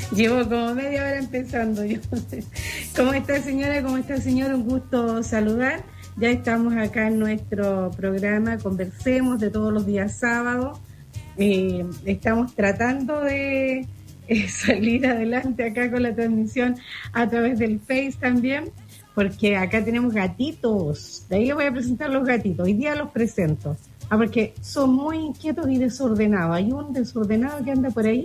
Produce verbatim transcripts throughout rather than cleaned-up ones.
Llevo como media hora empezando yo. ¿Cómo está, señora? ¿Cómo está, señor? Un gusto saludar. Ya estamos acá en nuestro programa, Conversemos, de todos los días sábados. Eh, estamos tratando de eh, salir adelante acá con la transmisión a través del Face también, porque acá tenemos gatitos. De ahí les voy a presentar los gatitos. Hoy día los presento. Ah, porque son muy inquietos y desordenados. Hay un desordenado que anda por ahí.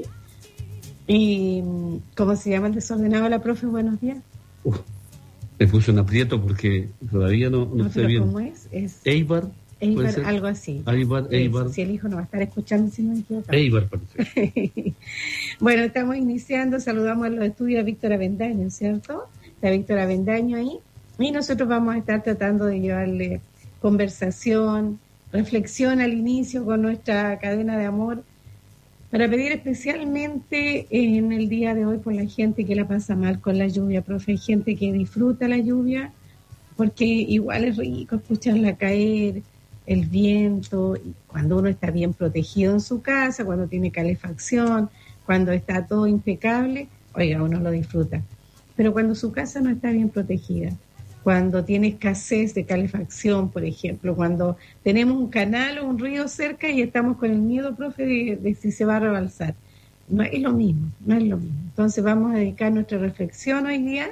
¿Y cómo se llama el desordenado, la profe? Buenos días. Uf, me puse un aprieto porque todavía no, no, no sé bien. ¿Cómo es? Es Eibar. Eibar, algo así. Eibar, Eibar. Si el hijo no va a estar escuchando, si no me equivoco. Eibar, parece. Bueno, estamos iniciando. Saludamos a los estudios a Víctor Avendaño, ¿cierto? Está Víctor Avendaño ahí. Y nosotros vamos a estar tratando de llevarle conversación, reflexión al inicio con nuestra cadena de amor, para pedir especialmente en el día de hoy por la gente que la pasa mal con la lluvia, profe. Hay gente que disfruta la lluvia porque igual es rico escucharla caer, el viento, cuando uno está bien protegido en su casa, cuando tiene calefacción, cuando está todo impecable, oiga, uno lo disfruta. Pero cuando su casa no está bien protegida, cuando tiene escasez de calefacción, por ejemplo, cuando tenemos un canal o un río cerca y estamos con el miedo, profe, de, de si se va a rebalsar. No es lo mismo, no es lo mismo. Entonces vamos a dedicar nuestra reflexión hoy día,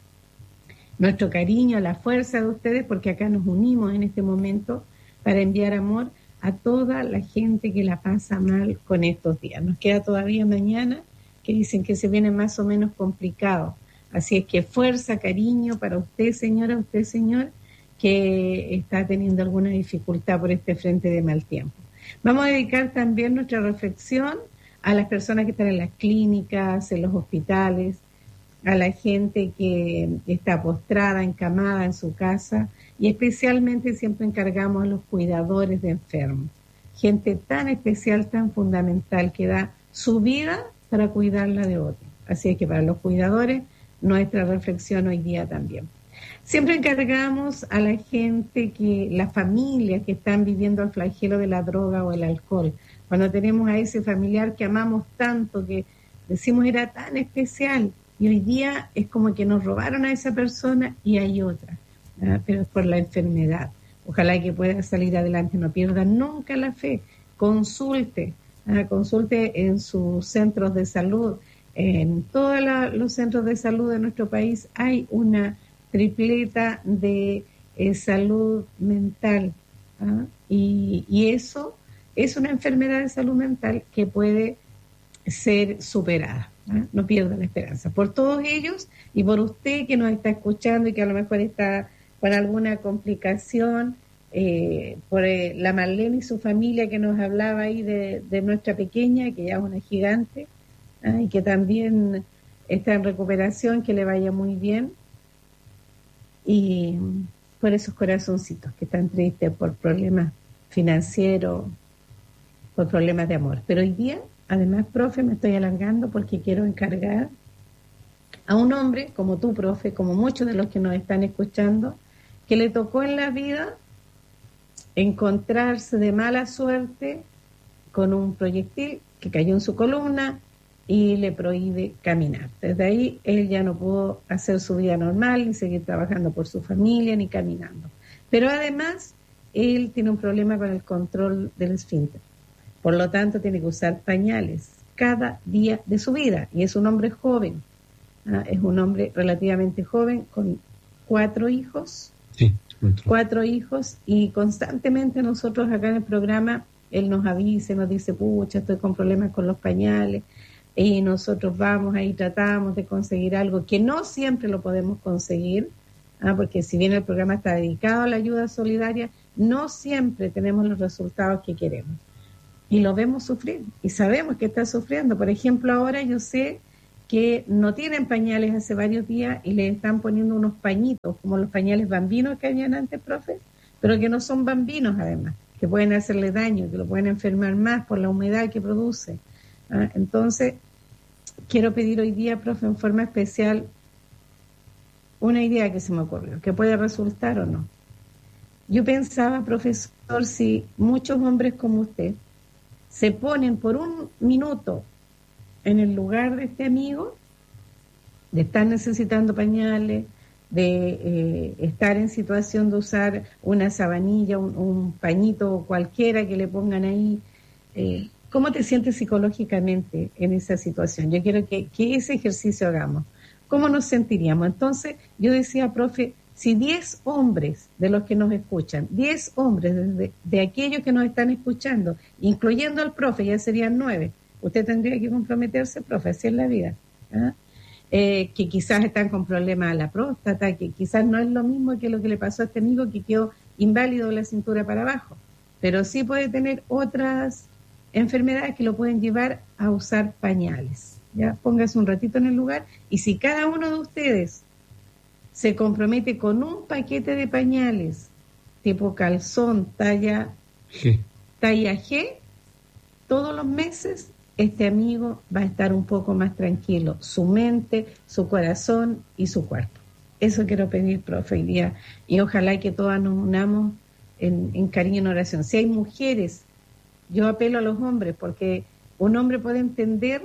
nuestro cariño, la fuerza de ustedes, porque acá nos unimos en este momento para enviar amor a toda la gente que la pasa mal con estos días. Nos queda todavía mañana, que dicen que se viene más o menos complicado. Así es que fuerza, cariño para usted, señora, usted, señor, que está teniendo alguna dificultad por este frente de mal tiempo. Vamos a dedicar también nuestra reflexión a las personas que están en las clínicas, en los hospitales, a la gente que está postrada, encamada en su casa, y especialmente siempre encargamos a los cuidadores de enfermos. Gente tan especial, tan fundamental, que da su vida para cuidarla de otros. Así es que para los cuidadores, nuestra reflexión hoy día también. Siempre encargamos a la gente, que las familias que están viviendo el flagelo de la droga o el alcohol. Cuando tenemos a ese familiar que amamos tanto, que decimos era tan especial, y hoy día es como que nos robaron a esa persona y hay otra, ¿verdad? Pero es por la enfermedad. Ojalá que pueda salir adelante, no pierda nunca la fe. Consulte, ¿verdad? Consulte en sus centros de salud. En todos la, los centros de salud de nuestro país hay una tripleta de eh, salud mental, ¿ah? y, y eso es una enfermedad de salud mental que puede ser superada, ¿ah? No pierda la esperanza. Por todos ellos y por usted que nos está escuchando y que a lo mejor está con alguna complicación, eh, por eh, la Marlene y su familia que nos hablaba ahí de, de nuestra pequeña, que ya es una gigante, ¿ah? Y que también está en recuperación, que le vaya muy bien. Y por esos corazoncitos que están tristes por problemas financieros, por problemas de amor. Pero hoy día, además, profe, me estoy alargando porque quiero encargar a un hombre como tú, profe, como muchos de los que nos están escuchando, que le tocó en la vida encontrarse de mala suerte con un proyectil que cayó en su columna y le prohíbe caminar. Desde ahí él ya no pudo hacer su vida normal, ni seguir trabajando por su familia, ni caminando. Pero además, él tiene un problema con el control del esfínter. Por lo tanto, tiene que usar pañales cada día de su vida. Y es un hombre joven, ¿ah? Es un hombre relativamente joven, con cuatro hijos. Sí, cuatro. cuatro hijos, y constantemente nosotros acá en el programa, él nos avisa, nos dice, pucha, estoy con problemas con los pañales. Y nosotros vamos ahí, tratamos de conseguir algo que no siempre lo podemos conseguir, ¿ah? Porque si bien el programa está dedicado a la ayuda solidaria, no siempre tenemos los resultados que queremos. Y lo vemos sufrir, y sabemos que está sufriendo. Por ejemplo, ahora yo sé que no tienen pañales hace varios días y le están poniendo unos pañitos, como los pañales bambinos que habían antes, profe, pero que no son bambinos además, que pueden hacerle daño, que lo pueden enfermar más por la humedad que produce. ¿Ah? Entonces, quiero pedir hoy día, profe, en forma especial, una idea que se me ocurrió, que puede resultar o no. Yo pensaba, profesor, si muchos hombres como usted se ponen por un minuto en el lugar de este amigo, de estar necesitando pañales, de eh, estar en situación de usar una sabanilla, un, un pañito cualquiera que le pongan ahí. Eh, ¿Cómo te sientes psicológicamente en esa situación? Yo quiero que, que ese ejercicio hagamos. ¿Cómo nos sentiríamos? Entonces, yo decía, profe, si diez hombres de los que nos escuchan, diez hombres de, de aquellos que nos están escuchando, incluyendo al profe, ya serían nueve, usted tendría que comprometerse, profe, así es la vida. ¿Ah? Eh, que quizás están con problemas a la próstata, que quizás no es lo mismo que lo que le pasó a este amigo que quedó inválido de la cintura para abajo, pero sí puede tener otras enfermedades que lo pueden llevar a usar pañales. Ya, póngase un ratito en el lugar, y si cada uno de ustedes se compromete con un paquete de pañales tipo calzón, talla G, talla G, todos los meses, este amigo va a estar un poco más tranquilo, su mente, su corazón y su cuerpo. Eso quiero pedir, profe, hoy día, y ojalá que todas nos unamos en, en cariño y en oración. Si hay mujeres, yo apelo a los hombres, porque un hombre puede entender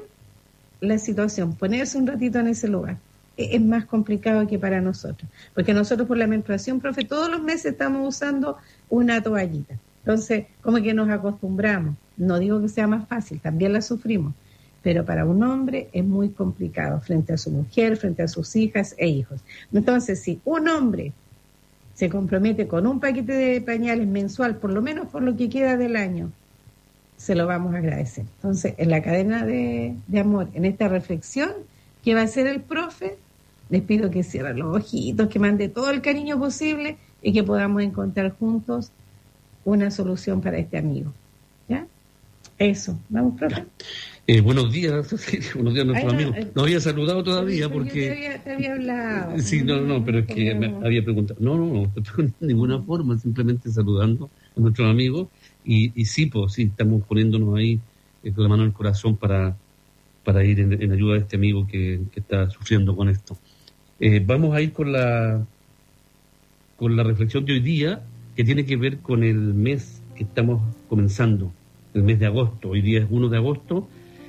la situación, ponerse un ratito en ese lugar. Es más complicado que para nosotros, porque nosotros por la menstruación, profe, todos los meses estamos usando una toallita. Entonces, como que nos acostumbramos. No digo que sea más fácil, también la sufrimos, pero para un hombre es muy complicado frente a su mujer, frente a sus hijas e hijos. Entonces, si un hombre se compromete con un paquete de pañales mensual, por lo menos por lo que queda del año, se lo vamos a agradecer. Entonces, en la cadena de, de amor, en esta reflexión que va a hacer el profe, les pido que cierren los ojitos, que mande todo el cariño posible y que podamos encontrar juntos una solución para este amigo. ¿Ya? Eso. Vamos, profe. Eh, buenos días, buenos días a nuestros Ay, no, amigos. No había saludado todavía pero porque... Yo te había, te había hablado. Sí, no, no, pero es que me había preguntado. No, no, no, de ninguna forma, simplemente saludando a nuestros amigos. Y, y sí, pues sí, estamos poniéndonos ahí eh, con la mano en el corazón para, para ir en, en ayuda de este amigo que, que está sufriendo con esto. Eh, vamos a ir con la, con la reflexión de hoy día, que tiene que ver con el mes que estamos comenzando, el mes de agosto. Hoy día es uno de agosto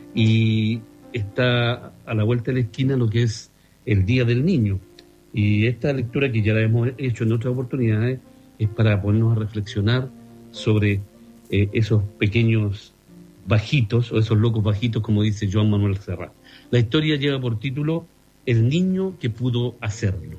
y está a la vuelta de la esquina lo que es el Día del Niño. Y esta lectura, que ya la hemos hecho en otras oportunidades, es para ponernos a reflexionar sobre eh, esos pequeños bajitos, o esos locos bajitos, como dice Joan Manuel Serrat. La historia lleva por título El niño que pudo hacerlo.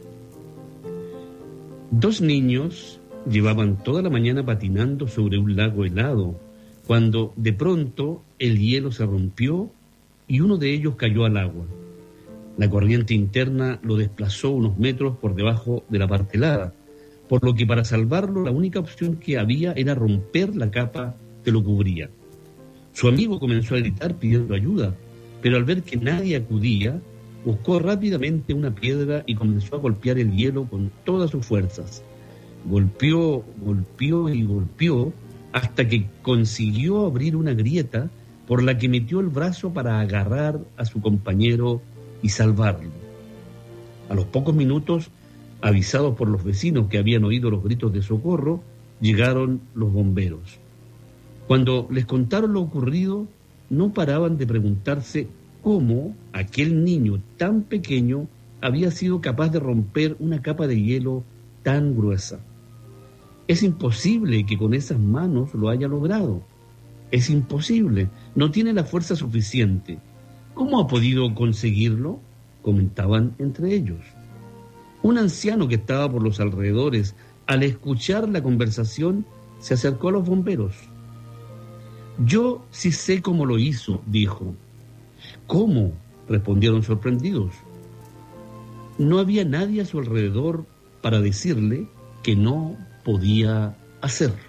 Dos niños llevaban toda la mañana patinando sobre un lago helado, cuando de pronto el hielo se rompió y uno de ellos cayó al agua. La corriente interna lo desplazó unos metros por debajo de la parte helada, por lo que para salvarlo la única opción que había era romper la capa que lo cubría. Su amigo comenzó a gritar pidiendo ayuda, pero al ver que nadie acudía, buscó rápidamente una piedra y comenzó a golpear el hielo con todas sus fuerzas. Golpeó, golpeó y golpeó hasta que consiguió abrir una grieta por la que metió el brazo para agarrar a su compañero y salvarlo. A los pocos minutos, avisados por los vecinos que habían oído los gritos de socorro, llegaron los bomberos. Cuando les contaron lo ocurrido, no paraban de preguntarse cómo aquel niño tan pequeño había sido capaz de romper una capa de hielo tan gruesa. Es imposible que con esas manos lo haya logrado. Es imposible. No tiene la fuerza suficiente. ¿Cómo ha podido conseguirlo?, comentaban entre ellos. Un anciano que estaba por los alrededores, al escuchar la conversación, se acercó a los bomberos. Yo sí sé cómo lo hizo, dijo. ¿Cómo?, respondieron sorprendidos. No había nadie a su alrededor para decirle que no podía hacerlo.